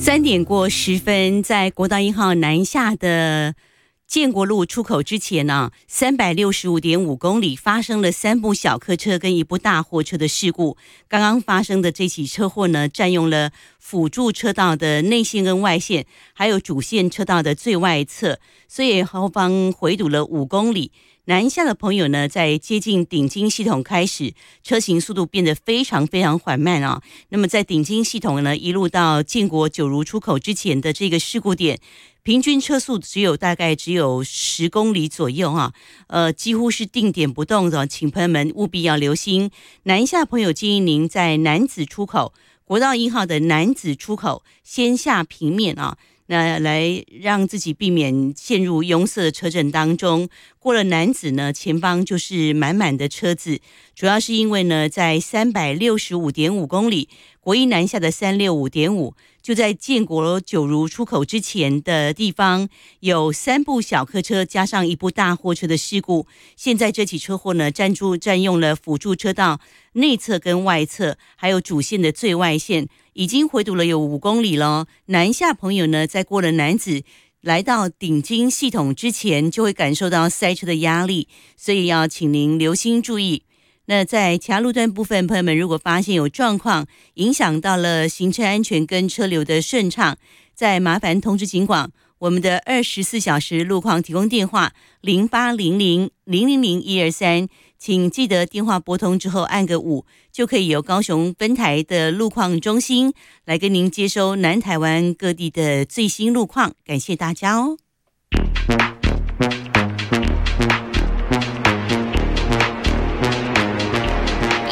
3:10，在国道1号南下的建国路出口之前呢，365.5公里发生了3部小客车跟1部大货车的事故。刚刚发生的这起车祸呢，占用了辅助车道的内线跟外线，还有主线车道的最外侧，所以后方回堵了5公里。南下的朋友呢，在接近顶金系统开始，车行速度变得非常非常缓慢啊。那么在顶金系统呢，一路到建国九如出口之前的这个事故点，平均车速大概只有10公里左右啊，几乎是定点不动的，请朋友们务必要留心。南下朋友建议您在楠梓出口，国道1号的楠梓出口先下平面啊。那来让自己避免陷入拥塞的车阵当中。过了楠梓呢，前方就是满满的车子，主要是因为呢，在365.5公里，国一南下的365.5，就在建国九如出口之前的地方，有3部小客车加上1部大货车的事故。现在这起车祸呢，占用了辅助车道内侧跟外侧，还有主线的最外线。已经回堵了有5公里了。南下朋友呢，在过了楠梓来到顶金系统之前，就会感受到塞车的压力，所以要请您留心注意。那在其他路段部分，朋友们如果发现有状况，影响到了行车安全跟车流的顺畅，再麻烦通知警广。我们的24小时路况提供电话0800000123，请记得电话拨通之后按个5，就可以由高雄分台的路况中心来跟您接收南台湾各地的最新路况。感谢大家哦。